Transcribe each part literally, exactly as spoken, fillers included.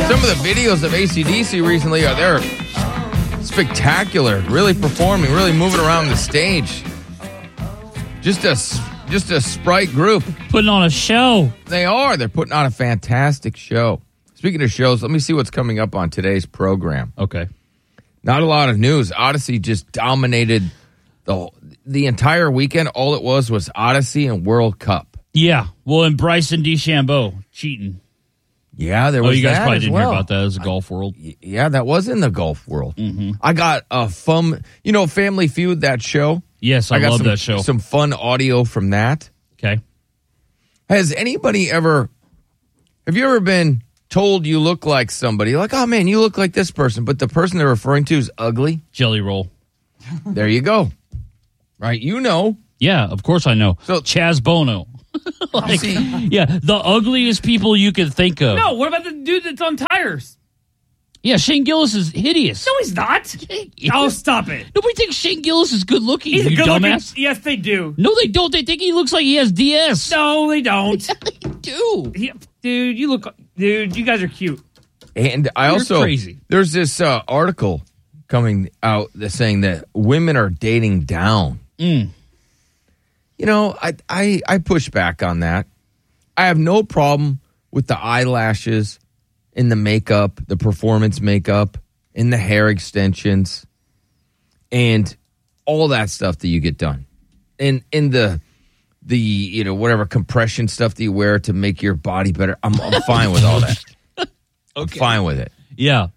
Some of the videos of A C D C recently are they're spectacular, really performing, really moving around the stage. Just a just a Sprite group. Putting on a show. They are. They're putting on a fantastic show. Speaking of shows, let me see what's coming up on today's program. Okay. Not a lot of news. Odyssey just dominated the the entire weekend. All it was was Odyssey and World Cup. Yeah. Well, and Bryson DeChambeau cheating. Yeah, there was Oh, you guys that probably as didn't well. hear about that as a golf world. Yeah, that was in the golf world. Mm-hmm. I got a fun, you know, Family Feud, that show. Yes, I, got love some, that show. Some fun audio from that. Okay. Has anybody ever, have you ever been told you look like somebody? Like, oh man, you look like this person, but the person they're referring to is ugly? Jelly roll. There you go. Right, you know. Yeah, of course I know. So Chaz Bono. like, see, yeah, the ugliest people you could think of. No, what about the dude that's on tires? Yeah, Shane Gillis is hideous. No, he's not. Oh, stop it. Nobody thinks Shane Gillis is good looking, He's a you good dumbass. looking. Yes, they do. No, they don't. They think he looks like he has D S. No, they don't. They do. He- dude, you look. Dude, you guys are cute. and I You're also, crazy. there's this uh, article coming out that's saying that women are dating down. Mm. You know, I, I I push back on that. I have no problem with the eyelashes, in the makeup, the performance makeup, in the hair extensions, and all that stuff that you get done, and in the the you know whatever compression stuff that you wear to make your body better. I'm, I'm fine with all that. Okay. I'm fine with it. Yeah.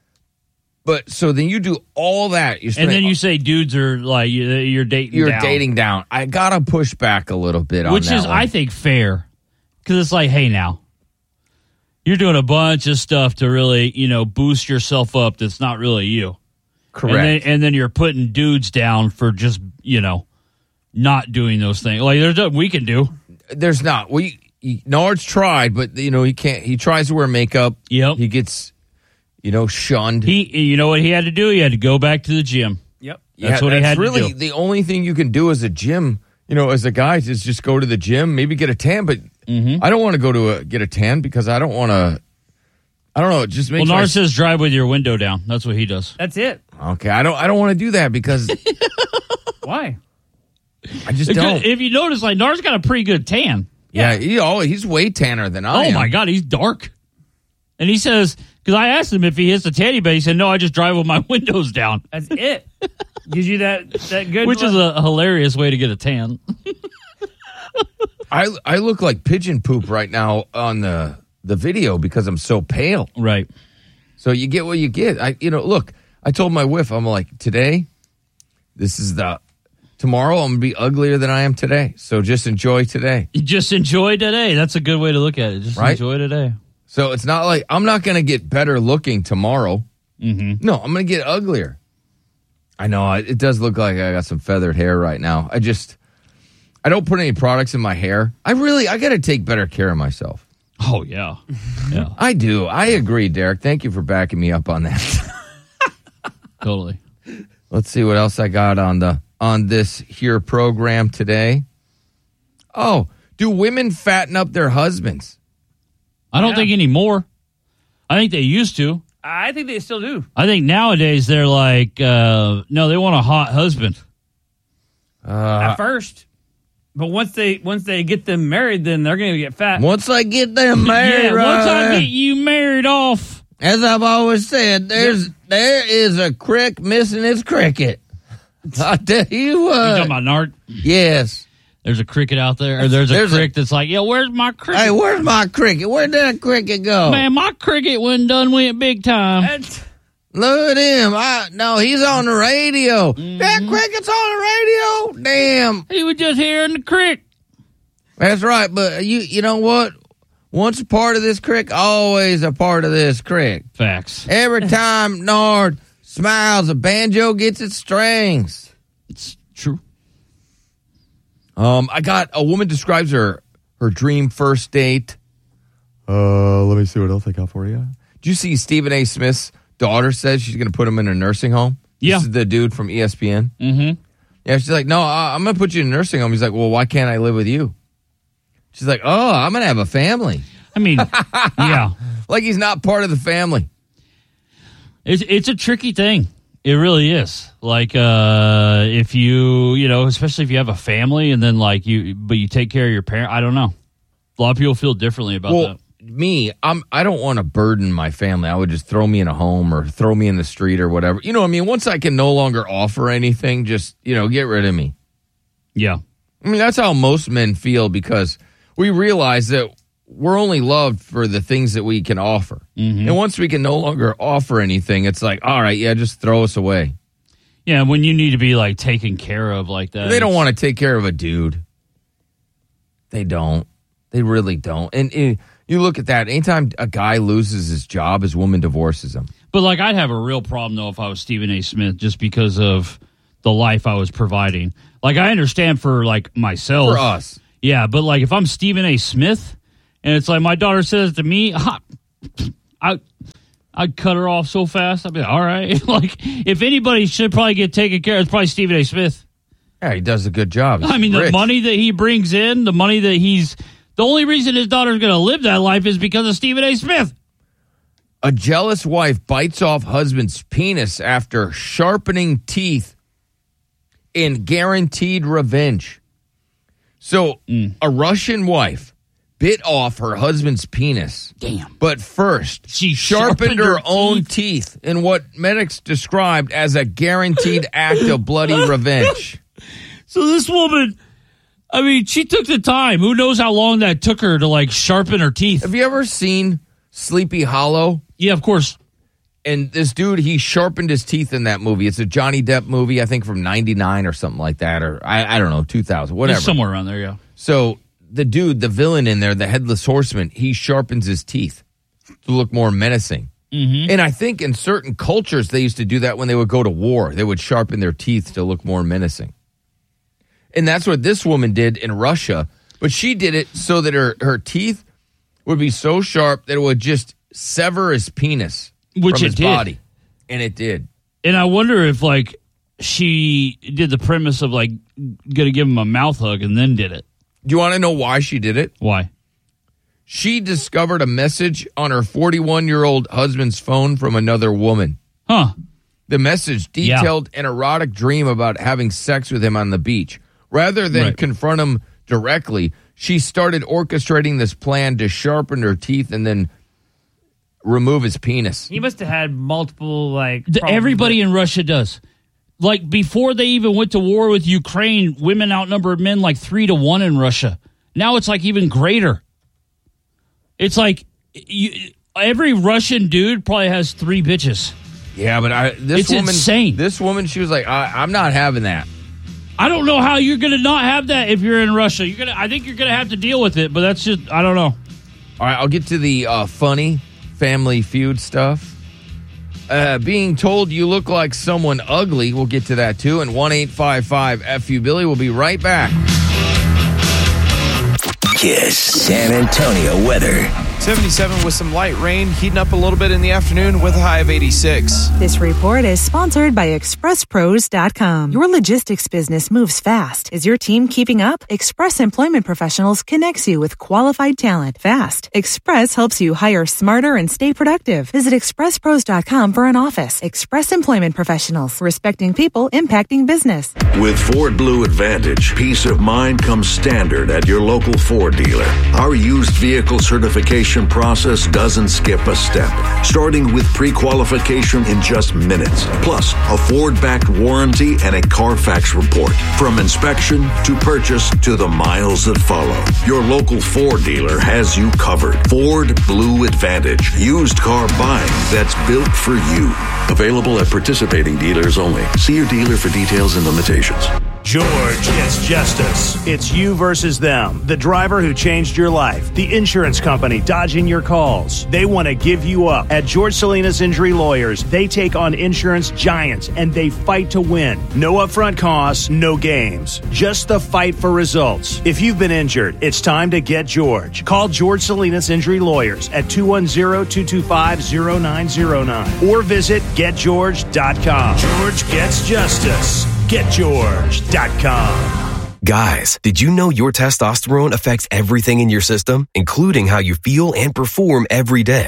But so then you do all that, you're And spending- then you say dudes are like, you- you're dating you're down. dating down. I gotta push back a little bit on Which that is, one. I think, fair. Because it's like, hey, now, you're doing a bunch of stuff to really, you know, boost yourself up that's not really you. Correct. And then, and then you're putting dudes down for just, you know, not doing those things. Like, there's nothing we can do. There's not. We he, Nard's tried, but you know he can't. He tries to wear makeup. Yep. He gets, you know, shunned. He, you know what he had to do? He had to go back to the gym. Yep. That's Yeah, what he had to really do. the only thing you can do as a gym. You know, as a guy, is just go to the gym, maybe get a tan. But Mm-hmm. I don't want to go to a, get a tan because I don't want to. I don't know. It just Well, makes. Nard my, says drive with your window down. That's what he does. That's it. okay, I don't. I don't want to do that because Why? I just If, don't. if you notice, like, Nard's got a pretty good tan. yeah, he, oh, he's way tanner than I Oh, am. my God, he's dark. And he says, because I asked him if he hits the tanny bed, he said, no, I just drive with my windows down, That's it. Gives you that that good. which is a hilarious way to get a tan. I I look like pigeon poop right now on the the video because I'm so pale. Right. So you get what you get. I you know look. I told my wife I'm like today. This is the tomorrow. I'm gonna be uglier than I am today. So just enjoy today. You just enjoy today. That's a good way to look at it. Just Right? enjoy today. So it's not like I'm not gonna get better looking tomorrow. Mm-hmm. No, I'm gonna get uglier. I know I- it does look like I got some feathered hair right now. I just I don't put any products in my hair. I really I got to take better care of myself. Oh, yeah. Yeah, I do. I agree, Derek. Thank you for backing me up on that. totally. Let's see what else I got on the on this here program today. Oh, do women fatten up their husbands? I don't Yeah. think anymore. I think they used to. I think they still do. I think nowadays they're like, uh, no, they want a hot husband. Uh, At first, but once they once they get them married, then they're going to get fat. once I get them married, yeah, once I right, get you married off. as I've always said, there's there is a crick missing its cricket. I tell you You what. talking about Nard? Yes. There's a cricket out there, or there's a There's a- crick that's like, yo, where's my cricket? Hey, where's my cricket? Where'd that cricket go? Man, my cricket went done went big time. That's- Look at him. I, no, he's on the radio. Mm-hmm. That cricket's on the radio. Damn. He was just here in the crick. That's right. But you you know what? Once a part of this crick, always a part of this crick. Facts. Every time Nard smiles, a banjo gets its strings. It's true. Um, I got a woman describes her her dream first date. Uh, let me see what else I got for you. Did you see Stephen A. Smith's daughter says she's going to put him in a nursing home? Yeah. This is the dude from E S P N. Mm-hmm. Yeah, she's like, no, I- I'm going to put you in a nursing home. He's like, well, why can't I live with you? She's like, oh, I'm going to have a family. I mean, yeah. like he's not part of the family. It's it's a tricky thing. It really is. Like, uh, if you, you know, especially if you have a family and then like you, but you take care of your parent. I don't know. A lot of people feel differently about well, that. Me, I'm, I don't want to burden my family. I would just throw me in a home or throw me in the street or whatever. You know what I mean? Once I can no longer offer anything, just, you know, get rid of me. Yeah. I mean, that's how most men feel because we realize that we're only loved for the things that we can offer. Mm-hmm. And once we can no longer offer anything, it's like, all right, yeah, just throw us away. Yeah, when you need to be like taken care of like that. They don't want to take care of a dude. They don't. They really don't. And, and you look at that. Anytime a guy loses his job, his woman divorces him. But like, I'd have a real problem though if I was Stephen A. Smith, just because of the life I was providing. Like, I understand for like myself, for us, yeah. But like, if I'm Stephen A. Smith, and it's like my daughter says to me, I, I I'd cut her off so fast. I'd be like, all right. Like, if anybody should probably get taken care of, it's probably Stephen A. Smith. Yeah, he does a good job. He's I mean, rich. The money that he brings in, the money that he's, the only reason his daughter's going to live that life is because of Stephen A. Smith. A jealous wife bites off husband's penis after sharpening teeth in guaranteed revenge. So, mm. a Russian wife bit off her husband's penis. Damn. But first, she sharpened, sharpened her, her own teeth. teeth in what medics described as a guaranteed act of bloody revenge. So this woman, I mean, she took the time. Who knows how long that took her to, like, sharpen her teeth. Have you ever seen Sleepy Hollow? Yeah, of course. And this dude, he sharpened his teeth in that movie. It's a Johnny Depp movie, I think from ninety-nine or something like that. Or, I, I don't know, two thousand, whatever. It's somewhere around there, yeah. So the dude, the villain in there, the Headless Horseman, he sharpens his teeth to look more menacing. Mm-hmm. And I think in certain cultures, they used to do that when they would go to war. They would sharpen their teeth to look more menacing. And that's what this woman did in Russia. But she did it so that her, her teeth would be so sharp that it would just sever his penis Which from it his did. body. And it did. And I wonder if, like, she did the premise of, like, going to give him a mouth hug and then did it. Do you want to know why she did it? Why? She discovered a message on her forty-one-year-old husband's phone from another woman. Huh. The message detailed yeah. an erotic dream about having sex with him on the beach. Rather than right. confront him directly, she started orchestrating this plan to sharpen her teeth and then remove his penis. He must have had multiple, like... The, everybody with- in Russia does. Like, before they even went to war with Ukraine, women outnumbered men like three to one in Russia. Now it's like even greater. It's like you, every Russian dude probably has three bitches. Yeah, but I this it's woman, insane. This woman, she was like, I, I'm not having that. I don't know how you're going to not have that if you're in Russia. You're gonna. I think you're going to have to deal with it, but that's just, I don't know. All right, I'll get to the uh, funny Family Feud stuff. Uh, being told you look like someone ugly, we'll get to that too. And one eight five five F U Billy will be right back. Kiss San Antonio weather. seventy-seven with some light rain, heating up a little bit in the afternoon with a high of eighty-six. This report is sponsored by express pros dot com. Your logistics business moves fast. Is your team keeping up? Express Employment Professionals connects you with qualified talent fast. Express helps you hire smarter and stay productive. Visit express pros dot com for an office. Express Employment Professionals, respecting people, impacting business. With Ford Blue Advantage, peace of mind comes standard at your local Ford dealer. Our used vehicle certification process doesn't skip a step, starting with pre-qualification in just minutes, plus a Ford-backed warranty and a Carfax report. From inspection to purchase to the miles that follow, your local Ford dealer has you covered. Ford Blue Advantage, used car buying that's built for you. Available at participating dealers only. See your dealer for details and limitations. George Gets Justice. It's you versus them. The driver who changed your life. The insurance company dodging your calls. They want to give you up. At George Salinas Injury Lawyers, they take on insurance giants and they fight to win. No upfront costs, no games. Just the fight for results. If you've been injured, it's time to get George. Call George Salinas Injury Lawyers at two one zero, two two five, zero nine zero nine or visit get george dot com. George Gets Justice. get george dot com. Guys, did you know your testosterone affects everything in your system, including how you feel and perform every day?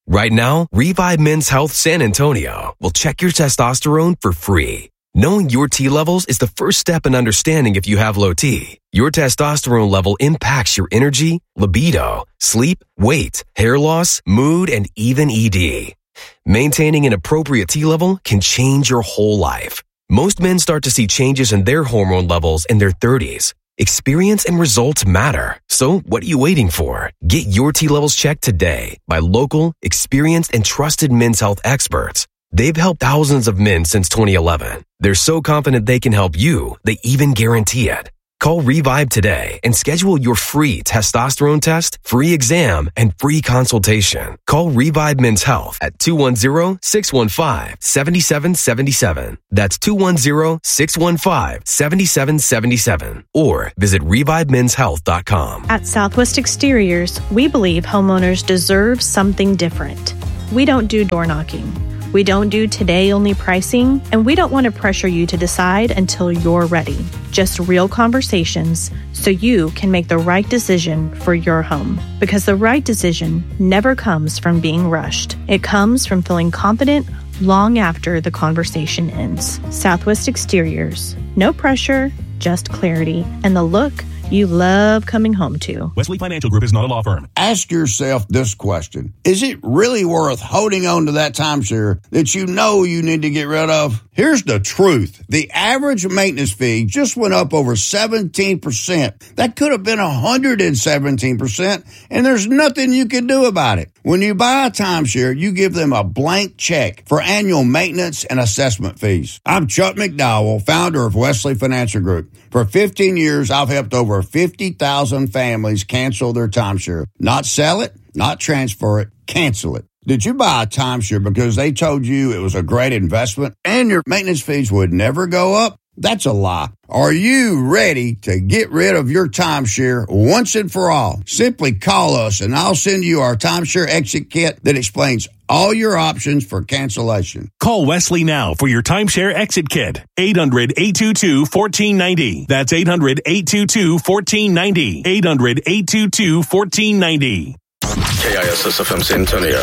Right now, Revive Men's Health San Antonio will check your testosterone for free. Knowing your T levels is the first step in understanding if you have low T. Your testosterone level impacts your energy, libido, sleep, weight, hair loss, mood, and even E D. Maintaining an appropriate T level can change your whole life. Most men start to see changes in their hormone levels in their thirties. Experience and results matter. So what are you waiting for? Get your T levels checked today by local, experienced, and trusted men's health experts. They've helped thousands of men since twenty eleven. They're so confident they can help you, they even guarantee it. Call Revive today and schedule your free testosterone test, free exam, and free consultation. Call Revive Men's Health at two one zero, six one five, seven seven seven seven. That's two one zero, six one five, seven seven seven seven. Or visit revive men's health dot com. At Southwest Exteriors, we believe homeowners deserve something different. We don't do door knocking. We don't do today-only pricing, and we don't want to pressure you to decide until you're ready. Just real conversations so you can make the right decision for your home. Because the right decision never comes from being rushed. It comes from feeling confident long after the conversation ends. Southwest Exteriors. No pressure, just clarity, and the look you love coming home to. Wesley Financial Group is not a law firm. Ask yourself this question. Is it really worth holding on to that timeshare that you know you need to get rid of? Here's the truth. The average maintenance fee just went up over seventeen percent. That could have been one hundred seventeen percent, and there's nothing you can do about it. When you buy a timeshare, you give them a blank check for annual maintenance and assessment fees. I'm Chuck McDowell, founder of Wesley Financial Group. For fifteen years, I've helped over fifty thousand families cancel their timeshare. Not sell it, not transfer it, cancel it. Did you buy a timeshare because they told you it was a great investment and your maintenance fees would never go up? That's a lie. Are you ready to get rid of your timeshare once and for all? Simply call us and I'll send you our timeshare exit kit that explains all your options for cancellation. Call Wesley now for your timeshare exit kit. eight hundred, eight two two, one four nine zero. That's eight hundred, eight two two, one four nine zero. eight hundred, eight two two, one four nine zero. K I S S F M San Antonio.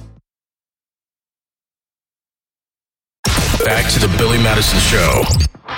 Back to the Billy Madison Show.